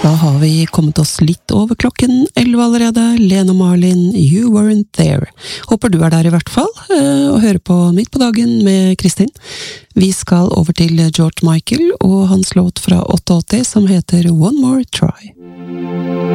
Da har vi kommet oss litt over klokken 11 allerede. Lene Marlin, You Weren't There. Håper du der i hvert fall, og hører på Midt på dagen med Kristin. Vi skal over til George Michael og hans låt fra 88 som heter One More Try.